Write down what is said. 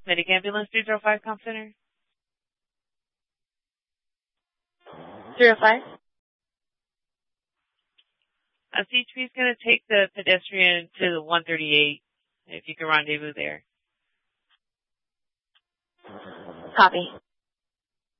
Medic Ambulance 305 Comp Center. 305? CHP is going to take the pedestrian to the 138, if you can rendezvous there. Copy.